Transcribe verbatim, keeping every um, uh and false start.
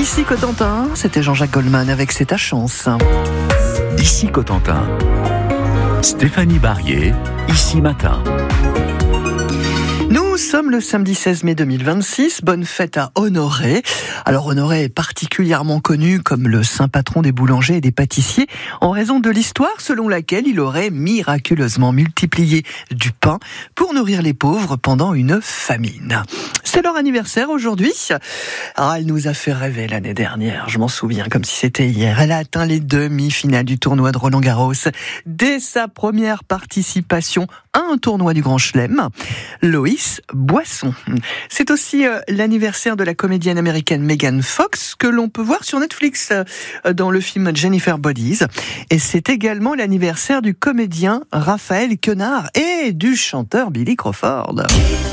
Ici Cotentin, c'était Jean-Jacques Goldman avec C'est ta chance. Ici Cotentin, Stéphanie Barrier, Ici Matin. Nous sommes le samedi seize mai deux mille vingt-six, bonne fête à Honoré. Alors Honoré est particulièrement connu comme le saint patron des boulangers et des pâtissiers en raison de l'histoire selon laquelle il aurait miraculeusement multiplié du pain pour nourrir les pauvres pendant une famine. C'est leur anniversaire aujourd'hui. Ah, elle nous a fait rêver l'année dernière, je m'en souviens comme si c'était hier. Elle a atteint les demi-finales du tournoi de Roland-Garros dès sa première participation à un tournoi du Grand Chelem. Loïs Boisson. C'est aussi euh, l'anniversaire de la comédienne américaine Megan Fox que l'on peut voir sur Netflix euh, dans le film Jennifer Bodies. Et c'est également l'anniversaire du comédien Raphaël Quenard et du chanteur Billy Crawford.